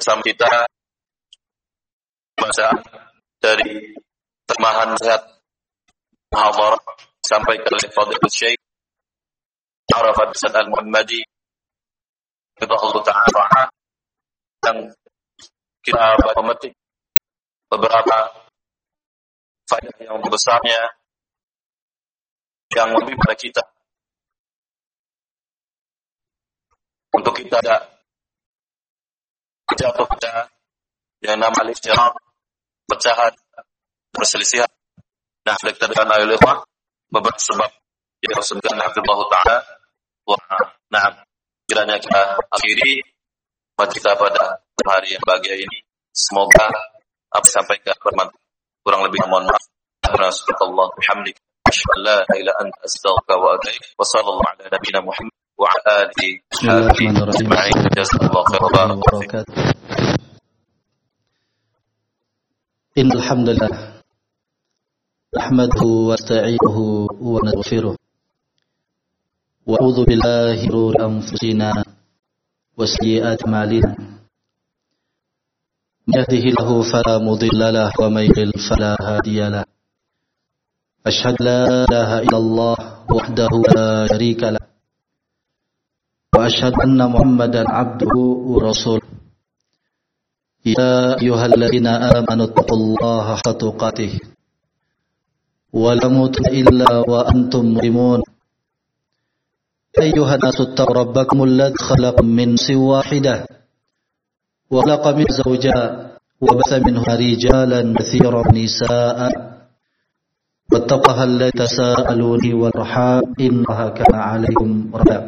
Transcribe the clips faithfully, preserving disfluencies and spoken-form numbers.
bersama kita bacaan dari terjemahan sehat muhadharah sampai ke Fadilatul Syekh Arafat Ustaz Al-Muhammadi Hafizahullah Ta'ala, yang kita memetik beberapa faedah yang besarnya yang lebih pada kita untuk kita tidak jatuh pada yang nama al-iftirak, pecahan, perselisihan. Nah, kita dengan ayat-ayat beberapa sebab yang disebutkan Hafizahullah Ta'ala. Wah, nah, kiranya kita akhiri kita pada hari yang bahagia ini. Semoga apa sampaikan bermanfaat. Kurang lebih mohon maaf. Subhanallah bihamdika asyhadu an la ilaha illa anta astaghfiruka wa atubu ilaik. Wa sallallahu ala nabiyyina Muhammad wa ala alihi ajma'in. Jazakallahu khairan wa barakatuh. Innal hamdalillah nahmaduhu wa nasta'inuhu wa nastaghfiruh. Wa a'udzu billahi min shururi anfusina wa sayyi'ati a'malina. Man yahdihillahu fala mudilla lahu wa man yudlil fala hadiya lahu. Asyhadu an la ilaha illallah wahdahu la syarika lahu wa asyhadu anna Muhammadan 'abduhu wa rasuluh. Ya ayyuhalladzina amanu taqullaha haqqa tuqatih wa la tamutunna illa wa antum muslimun. أيها الناس اتقوا ربكم الذي خلقكم من نفس واحدة وخلق منها زوجها وبث منهما رجالا كثيرا ونساء واتقوا الله الذي تساءلون به والأرحام إن الله كان عليكم رقيبا.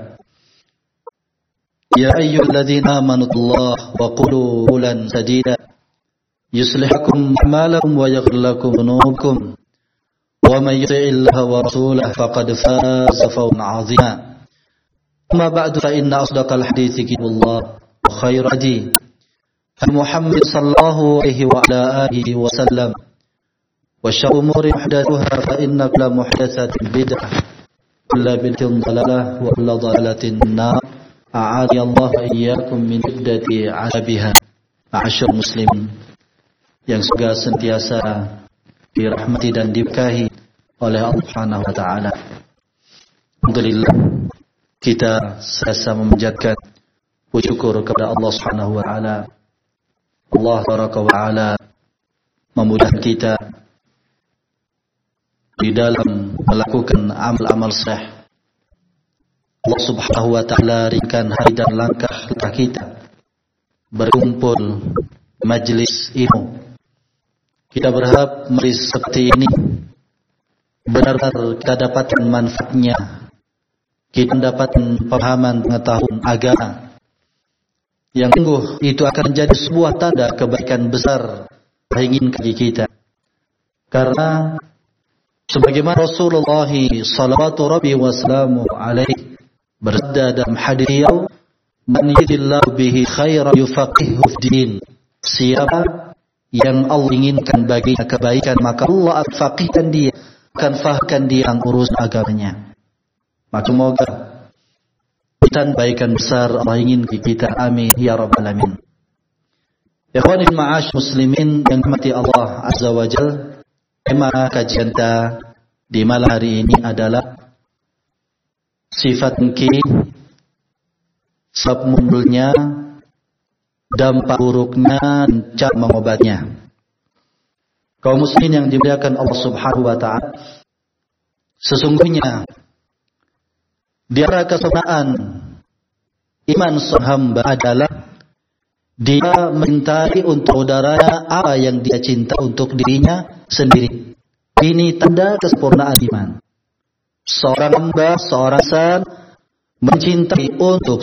يا أيها الذين آمنوا اتقوا الله وقولوا قولا سديدا يصلح لكم أعمالكم ويغفر لكم ذنوبكم ومن يطع الله ورسوله فقد فاز فوزا عظيما. أما بعد فإن أصدق الحديث كتاب الله وخير الهدي هدي محمد صلى الله عليه وعلى آله وسلم وشر الأمور محدثاتها فإن كل محدثة بدعة كل بدعة ضلالة وكل ضلالة في النار. أعاذني الله وإياكم من شدة عذابها. Ma'asyar muslim yang semoga sentiasa dirahmati dan diberkahi oleh Allah Subhanahu wa taala. Alhamdulillah, kita sesa memanjatkan puji syukur kepada Allah Subhanahu wa taala. Allah baraka wa taala memudahkan kita di dalam melakukan amal-amal saleh. Allah Subhanahu wa taala ringankan hari dan langkah kita berkumpul majlis ilmu. Kita berharap majlis seperti ini benar-benar kita dapatkan manfaatnya. Kita mendapatkan pemahaman pengetahuan agama yang sungguh itu akan menjadi sebuah tanda kebaikan besar yang ingin bagi kita. Karena sebagaimana Rasulullah sallallahu rabbi wasallamu alaihi bersabda dalam hadis beliau, man yuridillahu bihi khairan yufaqihuhu fid-din. Siapa yang Allah inginkan baginya kebaikan, maka Allah akan faqihkan dia, akan fahamkan dia tentang urusan agamanya. Maka semoga kita kebaikan besar Allah ingin kita, amin ya rabbal alamin. Ikhwanil ma'ash muslimin yang dirahmati Allah azza wa jalla, tema kajian kita di malam hari ini adalah sifat mungkin, sebab munculnya, dampak buruknya, dan cara mengobatnya. Kaum muslimin yang dimuliakan Allah Subhanahu wa taala, sesungguhnya di antara kesempurnaan iman seorang hamba adalah dia mencintai untuk saudaranya apa yang dia cinta untuk dirinya sendiri. Ini tanda kesempurnaan iman. Seorang hamba, seorang insan mencintai untuk